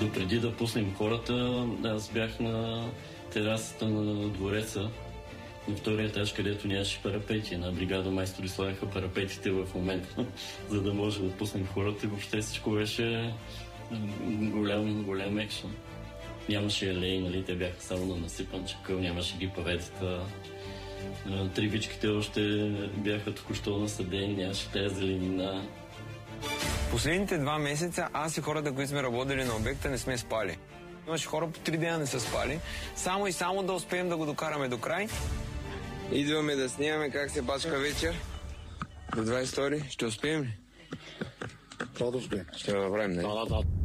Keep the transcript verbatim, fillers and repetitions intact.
Допреди да пуснем хората, аз бях на терасата на двореца, на втория етаж, където нямаше парапети. На бригада майстори слагаха парапетите в момента, за да може да пуснем хората и въобще всичко беше голям, голям екшен. Нямаше алеи, нали, те бяха само на насипан чакъл, нямаше ги паветата. Тривичките още бяха току-що насадени, нямаше тази зеленина. Последните два месеца аз и хората, които сме работили на обекта, не сме спали. Имаше хора по три дена не са спали, само и само да успеем да го докараме до край. Идваме да снимаме как се бачка вечер. До двайсет и втори. Ще успеем ли? Това да успеем. Ще го направим, не? Да, да, да.